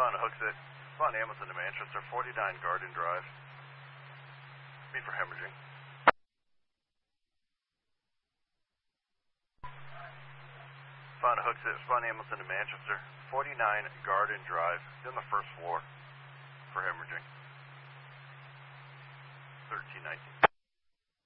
Found a hook sit. Found Amazon to Manchester, 49 Garden Drive. Me for hemorrhaging. Found a hook sit. Found Amazon to Manchester, 49 Garden Drive. On the first floor for hemorrhaging. 1319.